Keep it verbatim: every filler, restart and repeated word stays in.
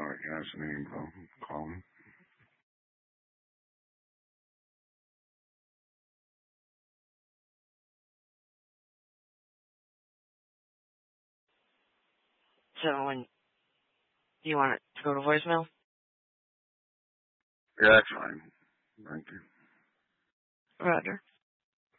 recognize the name, but I'll call him. So when you want it to go to voicemail? Yeah, that's fine. Thank you. Roger.